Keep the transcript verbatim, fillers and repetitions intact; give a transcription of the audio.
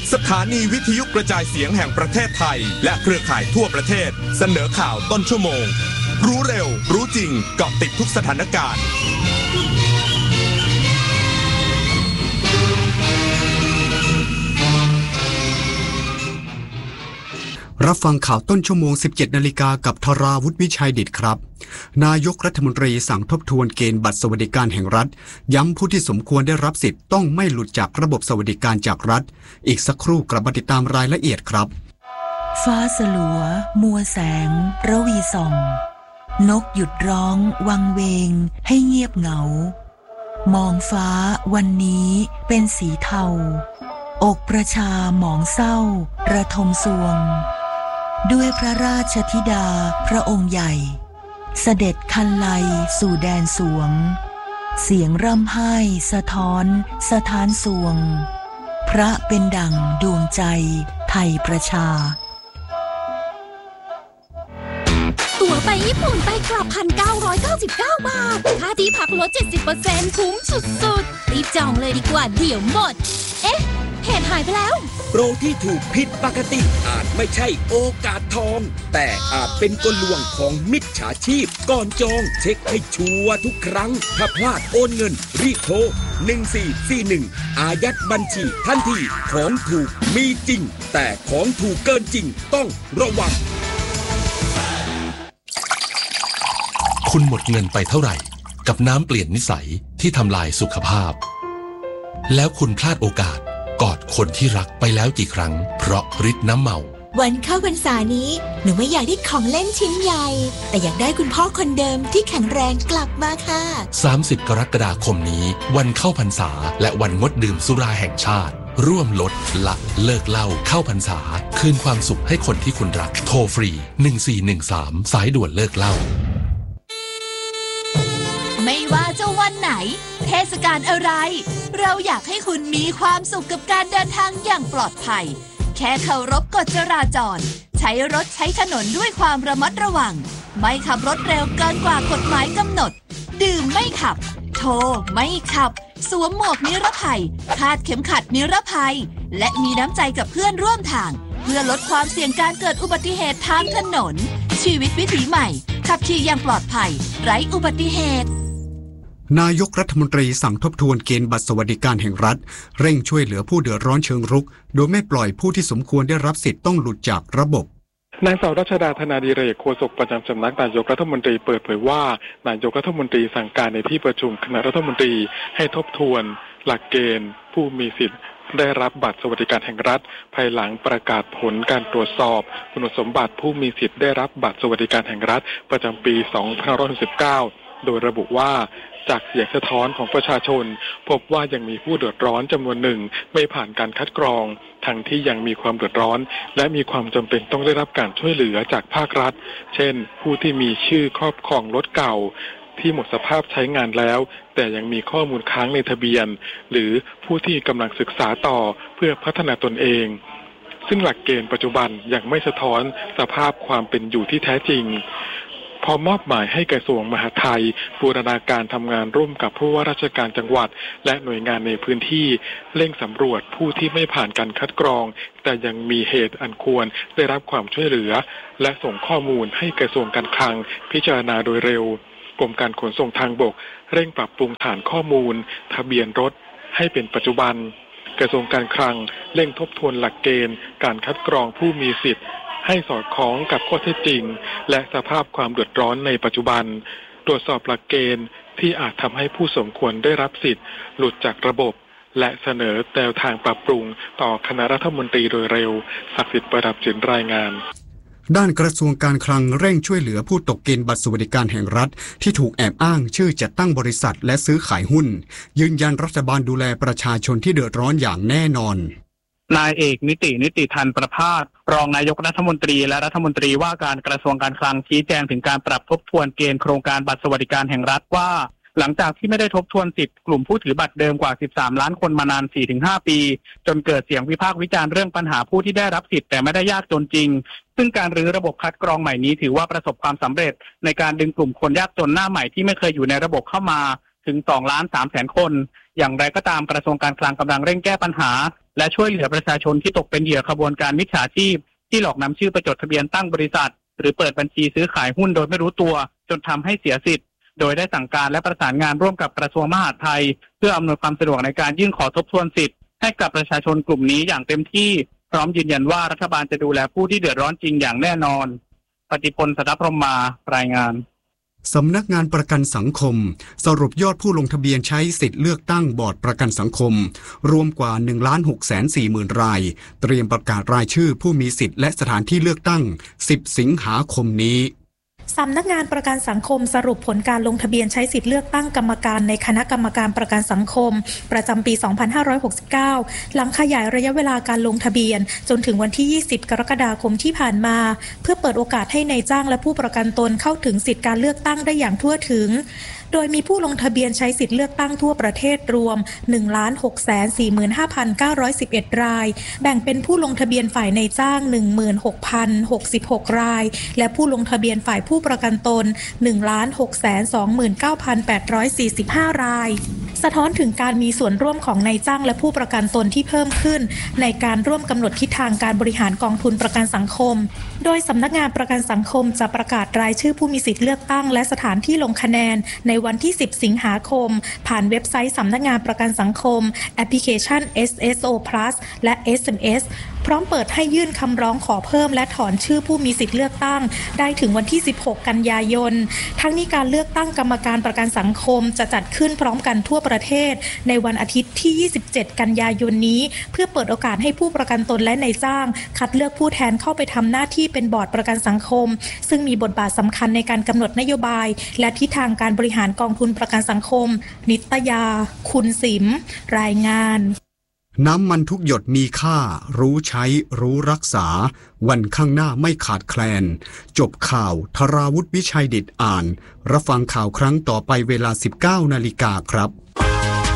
สถานีวิทยุกระจายเสียงแห่งประเทศไทยและเครือข่ายทั่วประเทศเสนอข่าวต้นชั่วโมงรู้เร็วรู้จริงเกาะติดทุกสถานการณ์รับฟังข่าวต้นชั่วโมง สิบเจ็ดนาฬิกากับธราวุฒิวิชัยดิษฐ์ครับนายกรัฐมนตรีสั่งทบทวนเกณฑ์บัตรสวัสดิการแห่งรัฐย้ำผู้ที่สมควรได้รับสิทธิ์ต้องไม่หลุดจากระบบสวัสดิการจากรัฐอีกสักครู่กลับมาติดตามรายละเอียดครับฟ้าสลัวมัวแสงระวีส่องนกหยุดร้องวังเวงให้เงียบเหงามองฟ้าวันนี้เป็นสีเทาอกประชาหมองเศร้าระทมสวงด้วยพระราชธิดาพระองค์ใหญ่เสด็จคันไลสู่แดนสวงเสียงร่ำไห้สะท้อนสะท้านสวงพระเป็นดั่งดวงใจไทยประชาตั๋วไปญี่ปุ่นไปกลับ หนึ่งพันเก้าร้อยเก้าสิบเก้า บาทค่าที่พักลด เจ็ดสิบเปอร์เซ็นต์ คุ้มสุดๆรีบจองเลยดีกว่าเดี๋ยวหมดเอ๊ะเหตุหายไปแล้วโปรที่ถูกผิดปกติอาจไม่ใช่โอกาสทองแต่อาจเป็นกลลวงของมิจฉาชีพก่อนจองเช็คให้ชัวร์ทุกครั้งถ้าพลาดโอนเงินรีบโทรหนึ่งสี่สี่หนึ่งอายัดบัญชีทันทีของถูกมีจริงแต่ของถูกเกินจริงต้องระวังคุณหมดเงินไปเท่าไหร่กับน้ำเปลี่ยนนิสัยที่ทำลายสุขภาพแล้วคุณพลาดโอกาสกอดคนที่รักไปแล้วกี่ครั้งเพราะฤทธิ์น้ำเมาวันเข้าพรรษานี้หนูไม่อยากได้ของเล่นชิ้นใหญ่แต่อยากได้คุณพ่อคนเดิมที่แข็งแรงกลับมาค่ะสามสิบกรกฎาคมนี้วันเข้าพรรษาและวันงดดื่มสุราแห่งชาติร่วมลดละเลิกเหล้าเข้าพรรษาคืนความสุขให้คนที่คุณรักโทรฟรีหนึ่งสี่หนึ่งสามสายด่วนเลิกเหล้าไม่ว่าจะวันไหนเทศกาลอะไรเราอยากให้คุณมีความสุขกับการเดินทางอย่างปลอดภัยแค่เคารพกฎจราจรใช้รถใช้ถนนด้วยความระมัดระวังไม่ขับรถเร็วเกินกว่ากฎหมายกำหนดดื่มไม่ขับโทรไม่ขับสวมหมวกนิรภัยคาดเข็มขัดนิรภัยและมีน้ำใจกับเพื่อนร่วมทางเพื่อลดความเสี่ยงการเกิดอุบัติเหตุทางถนนชีวิตวิถีใหม่ขับขี่อย่างปลอดภัยไร้อุบัติเหตุนายกรัฐมนตรีสั่งทบทวนเกณฑ์บัตรสวัสดิการแห่งรัฐเร่งช่วยเหลือผู้เดือดร้อนเชิงรุกโดยไม่ปล่อยผู้ที่สมควรได้รับสิทธิ์ต้องหลุดจากระบบนางสาวรัชดาธนาดิเรกโฆษกประจำสำนักนายกรัฐมนตรีเปิดเผยว่านายกรัฐมนตรีสั่งการในที่ประชุมคณะรัฐมนตรีให้ทบทวนหลักเกณฑ์ผู้มีสิทธิ์ได้รับบัตรสวัสดิการแห่งรัฐภายหลังประกาศผลการตรวจสอบคุณสมบัติผู้มีสิทธิ์ได้รับบัตรสวัสดิการแห่งรัฐประจำปีสองพันห้าร้อยหกสิบเก้าโดยระบุว่าจากเสียงสะท้อนของประชาชนพบว่ายังมีผู้เดือดร้อนจำนวนหนึ่งไม่ผ่านการคัดกรองทั้งที่ยังมีความเดือดร้อนและมีความจำเป็นต้องได้รับการช่วยเหลือจากภาครัฐเช่นผู้ที่มีชื่อครอบครองรถเก่าที่หมดสภาพใช้งานแล้วแต่ยังมีข้อมูลค้างในทะเบียนหรือผู้ที่กำลังศึกษาต่อเพื่อพัฒนาตนเองซึ่งหลักเกณฑ์ปัจจุบันยังไม่สะท้อนสภาพความเป็นอยู่ที่แท้จริงพอมอบหมายให้กระทรวงมหาดไทยบูรณาการทำงานร่วมกับผู้ว่าราชการจังหวัดและหน่วยงานในพื้นที่เร่งสำรวจผู้ที่ไม่ผ่านการคัดกรองแต่ยังมีเหตุอันควรได้รับความช่วยเหลือและส่งข้อมูลให้กระทรวงการคลังพิจารณาโดยเร็วกรมการขนส่งทางบกเร่งปรับปรุงฐานข้อมูลทะเบียนรถให้เป็นปัจจุบันกระทรวงการคลังเร่งทบทวนหลักเกณฑ์การคัดกรองผู้มีสิทธิ์ให้สอดคล้องกับข้อเท็จจริงและสภาพความเดือดร้อนในปัจจุบันตรวจสอบหลักเกณฑ์ที่อาจทำให้ผู้สมควรได้รับสิทธิ์หลุดจากระบบและเสนอแนวทางปรับปรุงต่อคณะรัฐมนตรีโดยเร็วศักดิ์สิทธิ์ประดับจินรายงานด้านกระทรวงการคลังเร่งช่วยเหลือผู้ตกเกณฑ์บัตรสวัสดิการแห่งรัฐที่ถูกแอบอ้างชื่อจัดตั้งบริษัทและซื้อขายหุ้นยืนยันรัฐบาลดูแลประชาชนที่เดือดร้อนอย่างแน่นอนนายเอกนิตินิติธันประภาสรองนายกรัฐมนตรีและรัฐมนตรีว่าการกระทรวงการคลังชี้แจงถึงการปรับทบทวนเกณฑ์โครงการบัตรสวัสดิการแห่งรัฐว่าหลังจากที่ไม่ได้ทบทวนสิทธิ์กลุ่มผู้ถือบัตรเดิมกว่าสิบสามล้านคนมานาน สี่ถึงห้า ปีจนเกิดเสียงวิพากษ์วิจารณ์เรื่องปัญหาผู้ที่ได้รับสิทธิ์แต่ไม่ได้ยากจนจริงซึ่งการรื้อระบบคัดกรองใหม่นี้ถือว่าประสบความสำเร็จในการดึงกลุ่มคนยากจนหน้าใหม่ที่ไม่เคยอยู่ในระบบเข้ามาถึง สองล้านสามแสน คนอย่างไรก็ตามกระทรวงการคลังกำลังเร่งแก้ปัญหาและช่วยเหลือประชาชนที่ตกเป็นเหยื่อขบวนการมิจฉาชีพที่หลอกนำชื่อไปจดทะเบียนตั้งบริษัทหรือเปิดบัญชีซื้อขายหุ้นโดยไม่รู้ตัวจนทำให้เสียสิทธิ์โดยได้สั่งการและประสานงานร่วมกับกระทรวงมหาดไทยเพื่ออำนวยความสะดวกในการยื่นขอทบทวนสิทธิ์ให้กับประชาชนกลุ่มนี้อย่างเต็มที่พร้อมยืนยันว่ารัฐบาลจะดูแลผู้ที่เดือดร้อนจริงอย่างแน่นอนปฏิพล สัทธพรหมารายงานสำนักงานประกันสังคมสรุปยอดผู้ลงทะเบียนใช้สิทธิ์เลือกตั้งบอร์ดประกันสังคมรวมกว่า หนึ่งล้านหกแสนสี่หมื่น รายเตรียมประกาศรายชื่อผู้มีสิทธิ์และสถานที่เลือกตั้งสิบสิงหาคมนี้สำนักงานประกันสังคมสรุปผลการลงทะเบียนใช้สิทธิ์เลือกตั้งกรรมการในคณะกรรมการประกันสังคมประจำปี สองพันห้าร้อยหกสิบเก้า หลังขยายระยะเวลาการลงทะเบียนจนถึงวันที่ ยี่สิบ กรกฎาคมที่ผ่านมาเพื่อเปิดโอกาสให้นายจ้างและผู้ประกันตนเข้าถึงสิทธิการเลือกตั้งได้อย่างทั่วถึงโดยมีผู้ลงทะเบียนใช้สิทธิเลือกตั้งทั่วประเทศรวม หนึ่งล้านหกแสนสี่หมื่นห้าพันเก้าร้อยสิบเอ็ด รายแบ่งเป็นผู้ลงทะเบียนฝ่ายนายจ้าง หนึ่งหมื่นหกพันหกสิบหก รายและผู้ลงทะเบียนฝ่ายผู้ประกันตน หนึ่งล้านหกแสนสองหมื่นเก้าพันแปดร้อยสี่สิบห้า รายสะท้อนถึงการมีส่วนร่วมของนายจ้างและผู้ประกันตนที่เพิ่มขึ้นในการร่วมกำหนดทิศทางการบริหารกองทุนประกันสังคมโดยสำนักงานประกันสังคมจะประกาศรายชื่อผู้มีสิทธิ์เลือกตั้งและสถานที่ลงคะแนนในวันที่สิบสิงหาคมผ่านเว็บไซต์สำนักงานประกันสังคมแอปพลิเคชัน เอส เอส โอ Plus และ เอส เอ็ม เอส พร้อมเปิดให้ยื่นคำร้องขอเพิ่มและถอนชื่อผู้มีสิทธิ์เลือกตั้งได้ถึงวันที่สิบหกกันยายนทั้งนี้การเลือกตั้งกรรมการประกันสังคมจะจัดขึ้นพร้อมกันทั่วประเทศในวันอาทิตย์ที่ยี่สิบเจ็ดกันยายนนี้เพื่อเปิดโอกาสให้ผู้ประกันตนและนายจ้างคัดเลือกผู้แทนเข้าไปทำหน้าที่เป็นบอร์ดประกันสังคมซึ่งมีบทบาทสำคัญในการกำหนดนโยบายและทิศทางการบริหารกองทุนประกันสังคมนิตยาคุณสิมรายงานน้ำมันทุกหยดมีค่ารู้ใช้รู้รักษาวันข้างหน้าไม่ขาดแคลนจบข่าวธราวุฒิวิชัยดิษฐ์อ่านรับฟังข่าวครั้งต่อไปเวลา สิบเก้านาฬิกาครับ